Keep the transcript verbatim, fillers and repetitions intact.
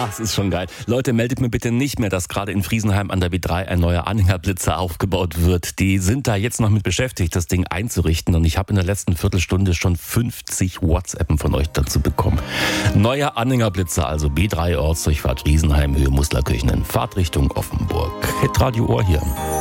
Das ist schon geil. Leute, meldet mir bitte nicht mehr, dass gerade in Friesenheim an der B drei ein neuer Anhängerblitzer aufgebaut wird. Die sind da jetzt noch mit beschäftigt, das Ding einzurichten. Und ich habe in der letzten Viertelstunde schon fünfzig WhatsAppen von euch dazu bekommen. Neuer Anhängerblitzer, also B drei Ortsdurchfahrt Friesenheim, Höhe Muslerkirchen in Fahrtrichtung Offenburg. Hitradio Ohr hier.